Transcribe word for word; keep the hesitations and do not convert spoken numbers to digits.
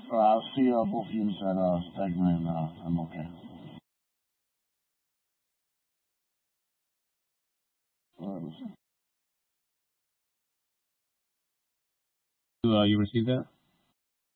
Uh, I'll see uh, both teams at uh, Stegman, and uh, I'm okay. Uh, Uh, you received that?